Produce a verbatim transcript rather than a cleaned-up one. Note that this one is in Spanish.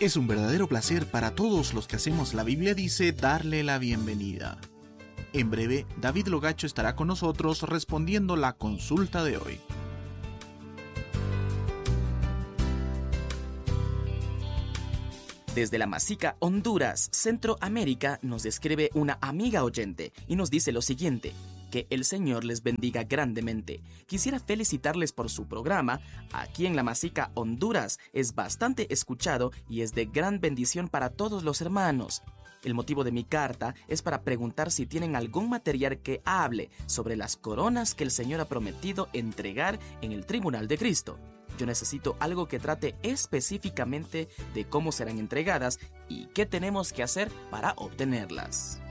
Es un verdadero placer para todos los que hacemos La Biblia Dice darle la bienvenida. En breve, David Logacho estará con nosotros respondiendo la consulta de hoy. Desde La Masica, Honduras, Centroamérica, nos escribe una amiga oyente y nos dice lo siguiente: que el Señor les bendiga grandemente. Quisiera felicitarles por su programa. Aquí en La Masica, Honduras, es bastante escuchado y es de gran bendición para todos los hermanos. El motivo de mi carta es para preguntar si tienen algún material que hable sobre las coronas que el Señor ha prometido entregar en el Tribunal de Cristo. Yo necesito algo que trate específicamente de cómo serán entregadas y qué tenemos que hacer para obtenerlas.